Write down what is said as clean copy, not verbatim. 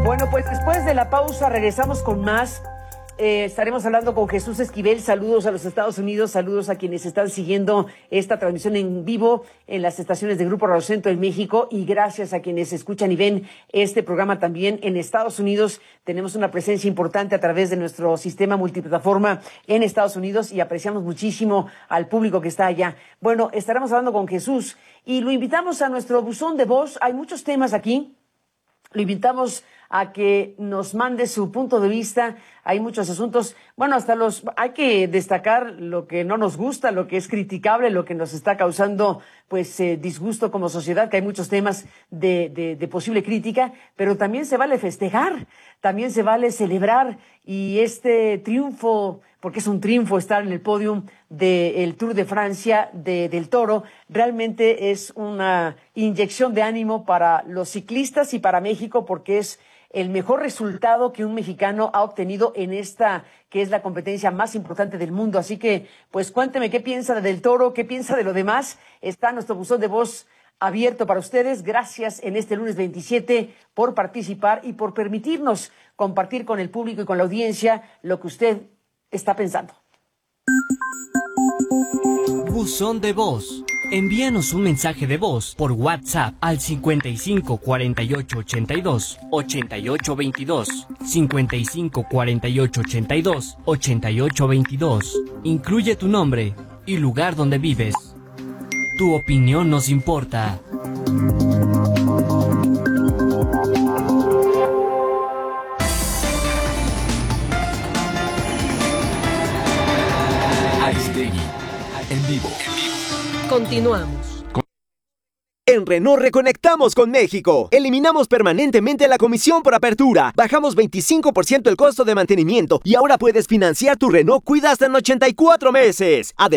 Bueno, pues después de la pausa regresamos con más. Estaremos hablando con Jesús Esquivel. Saludos a los Estados Unidos, saludos a quienes están siguiendo esta transmisión en vivo en las estaciones de Grupo Radio Centro en México, y gracias a quienes escuchan y ven este programa también en Estados Unidos. Tenemos una presencia importante a través de nuestro sistema multiplataforma en Estados Unidos y apreciamos muchísimo al público que está allá. Bueno, estaremos hablando con Jesús y lo invitamos a nuestro buzón de voz. Hay muchos temas aquí. Lo invitamos a que nos mande su punto de vista. Hay muchos asuntos, bueno, hay que destacar lo que no nos gusta, lo que es criticable, lo que nos está causando disgusto como sociedad, que hay muchos temas de posible crítica, pero también se vale festejar, también se vale celebrar, y este triunfo, porque es un triunfo estar en el podium del Tour de Francia del Toro, realmente es una inyección de ánimo para los ciclistas y para México, porque es el mejor resultado que un mexicano ha obtenido en esta, que es la competencia más importante del mundo. Así que, pues cuénteme qué piensa del Toro, qué piensa de lo demás. Está nuestro buzón de voz abierto para ustedes. Gracias en este lunes 27 por participar y por permitirnos compartir con el público y con la audiencia lo que usted está pensando. Buzón de voz. Envíanos un mensaje de voz por WhatsApp al 55 48 82 88 22, 55 48 82 88 22. Incluye tu nombre y lugar donde vives. Tu opinión nos importa. Aristegui, en vivo. Continuamos. En Renault reconectamos con México. Eliminamos permanentemente la comisión por apertura. Bajamos 25% el costo de mantenimiento y ahora puedes financiar tu Renault Kwid hasta en 84 meses.